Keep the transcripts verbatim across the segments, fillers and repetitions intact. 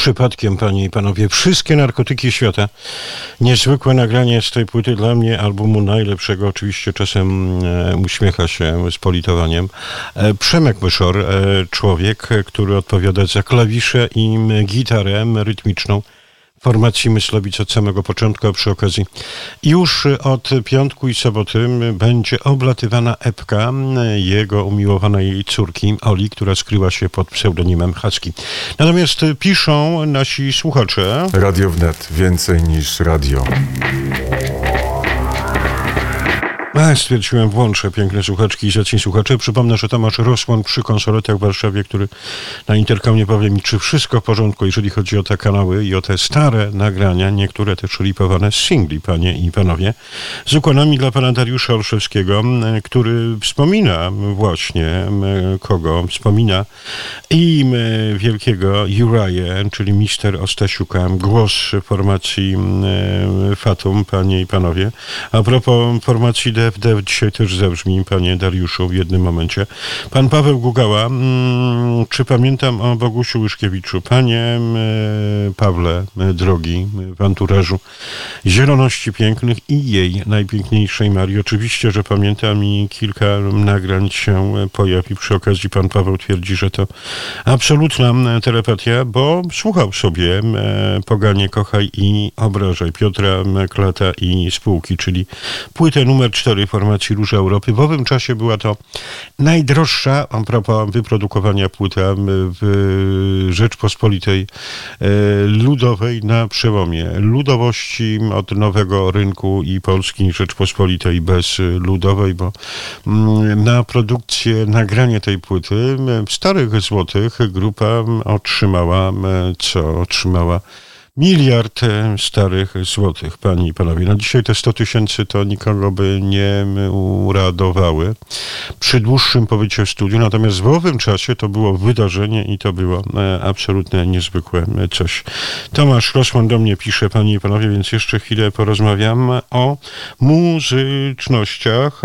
przypadkiem, panie i panowie, wszystkie narkotyki świata. Niezwykłe nagranie z tej płyty dla mnie, albumu najlepszego, oczywiście czasem e, uśmiecha się z politowaniem. E, Przemek Myszor, e, człowiek, który odpowiada za klawisze i gitarę rytmiczną formacji Myslowic od samego początku, a przy okazji już od piątku i soboty będzie oblatywana epka jego umiłowanej córki Oli, która skryła się pod pseudonimem Husky. Natomiast piszą nasi słuchacze: Radio Wnet, więcej niż radio. A, stwierdziłem, włączę piękne słuchaczki i zacni słuchacze. Przypomnę, że Tomasz Rosłon przy konsoletach w Warszawie, który na interkomie powie mi, czy wszystko w porządku, jeżeli chodzi o te kanały i o te stare nagrania, niektóre też ripowane z singli, panie i panowie, z ukłonami dla pana Dariusza Olszewskiego, który wspomina właśnie kogo? Wspomina i wielkiego Uriah, czyli mister Ostasiuka, głos formacji Fatum, panie i panowie. A propos formacji D F D dzisiaj też zabrzmi, panie Dariuszu, w jednym momencie. Pan Paweł Gugała, hmm, czy pamiętam o Bogusiu Łyszkiewiczu? Panie e, Pawle, e, drogi, w anturażu Zieloności Pięknych i jej najpiękniejszej Marii. Oczywiście, że pamiętam i kilka nagrań się pojawi. Przy okazji pan Paweł twierdzi, że to absolutna telepatia, bo słuchał sobie e, Poganie, kochaj i obrażaj Piotra Klata i spółki, czyli płytę numer cztery formacji Róża Europy. W owym czasie była to najdroższa, a propos wyprodukowania płyta w Rzeczpospolitej Ludowej na przełomie ludowości od Nowego Rynku i Polski Rzeczpospolitej bez Ludowej, bo na produkcję, nagranie tej płyty Starych Złotych grupa otrzymała, co otrzymała? Miliard starych złotych, panie i panowie. Na dzisiaj te sto tysięcy to nikogo by nie uradowały przy dłuższym pobycie w studiu, natomiast w owym czasie to było wydarzenie i to było absolutnie niezwykłe coś. Tomasz Rosman do mnie pisze, panie i panowie, więc jeszcze chwilę porozmawiam o muzycznościach.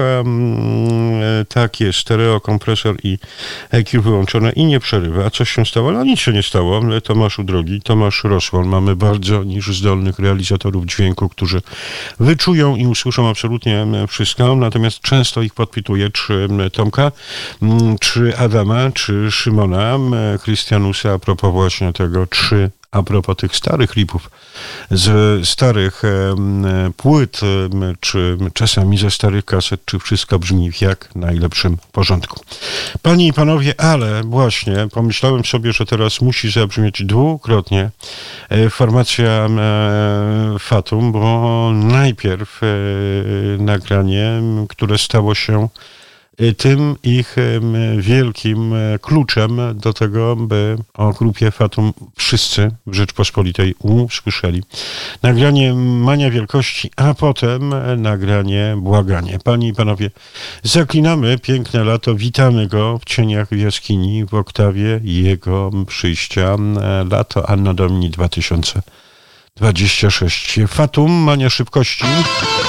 Tak jest, stereo, kompresor i E Q wyłączone i nie przerywa. A coś się stało? No nic się nie stało. Tomaszu drogi, Tomasz Rosman, mamy bardzo niż zdolnych realizatorów dźwięku, którzy wyczują i usłyszą absolutnie wszystko, natomiast często ich podpytuję, czy Tomka, czy Adama, czy Szymona, Krystianusa, a propos właśnie tego, czy a propos tych starych ripów, z starych e, płyt, e, czy czasami ze starych kaset, czy wszystko brzmi w jak najlepszym porządku. Panie i panowie, ale właśnie pomyślałem sobie, że teraz musi zabrzmieć dwukrotnie e, formacja e, Fatum, bo najpierw e, nagranie, które stało się tym ich wielkim kluczem do tego, by o grupie Fatum wszyscy w Rzeczpospolitej usłyszeli. Nagranie Mania Wielkości, a potem nagranie Błaganie. Panie i panowie, zaklinamy piękne lato, witamy go w cieniach w jaskini, w oktawie jego przyjścia. Lato Anno Domini dwa tysiące dwadzieścia sześć. Fatum, Mania Szybkości.